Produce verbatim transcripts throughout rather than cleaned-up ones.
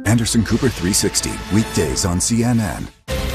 Anderson Cooper three sixty, weekdays on C N N.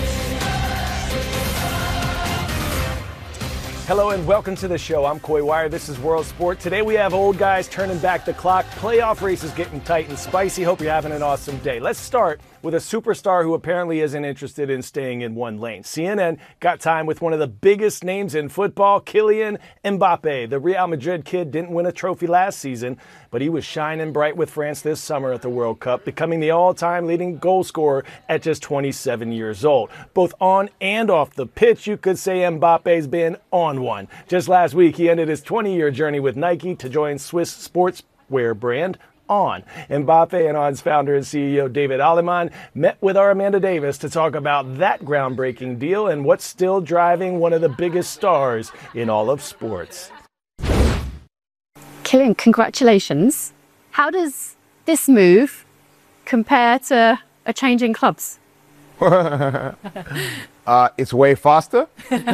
Hello and welcome to the show. I'm Coy Wire. This is World Sport. Today we have old guys turning back the clock. Playoff races getting tight and spicy. Hope you're having an awesome day. Let's start with a superstar who apparently isn't interested in staying in one lane. C N N got time with one of the biggest names in football, Kylian Mbappe. The Real Madrid kid didn't win a trophy last season, but he was shining bright with France this summer at the World Cup, becoming the all-time leading goal scorer at just twenty-seven years old. Both on and off the pitch, you could say Mbappe's been on one. Just last week, he ended his twenty-year journey with Nike to join Swiss sportswear brand On. Mbappe and On's founder and C E O David Allemann met with our Amanda Davis to talk about that groundbreaking deal and what's still driving one of the biggest stars in all of sports. Kylian, congratulations. How does this move compare to a change in clubs? uh, it's way faster,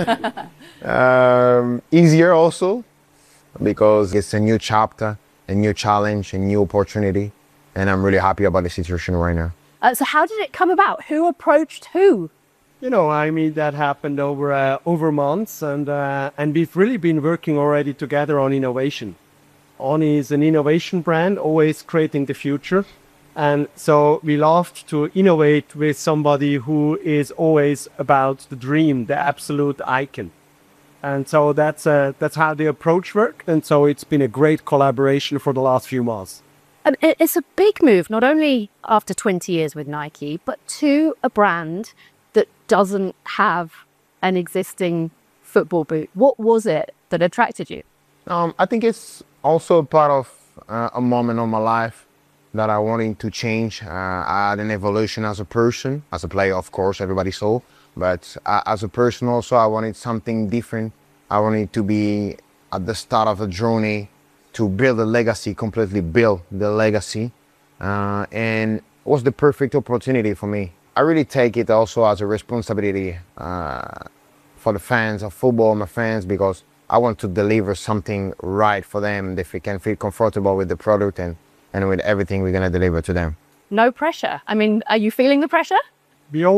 um, easier also, because it's a new chapter, a new challenge, a new opportunity, and I'm really happy about the situation right now. Uh, so how did it come about? Who approached who? You know, I mean, that happened over uh, over months, and uh, and we've really been working already together on innovation. On is an innovation brand, always creating the future. And so we loved to innovate with somebody who is always about the dream, the absolute icon. And so that's uh, that's how the approach worked. And so it's been a great collaboration for the last few months. Um, it's a big move, not only after twenty years with Nike, but to a brand that doesn't have an existing football boot. What was it that attracted you? Um, I think it's also part of uh, a moment of my life that I wanted to change. Uh, I had an evolution as a person, as a player, of course, everybody saw. But uh, as a person also, I wanted something different. I wanted to be at the start of a journey to build a legacy, completely build the legacy. Uh, and it was the perfect opportunity for me. I really take it also as a responsibility uh, for the fans of football, my fans, because I want to deliver something right for them. If they can feel comfortable with the product and, and with everything we're going to deliver to them. No pressure. I mean, are you feeling the pressure? We all